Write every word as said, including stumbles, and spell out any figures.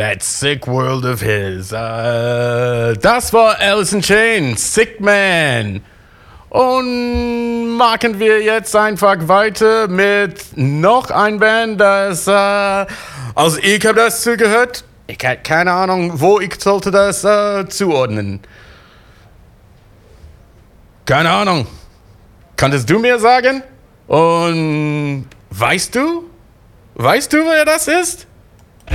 That Sick World of His. Äh, das war Alice in Chains, Sick Man. Und machen wir jetzt einfach weiter mit noch ein Band, das, äh, also ich habe das zugehört. Ich habe keine Ahnung, wo ich sollte das äh, zuordnen. Keine Ahnung. Könntest du mir sagen? Und weißt du? Weißt du, wer das ist?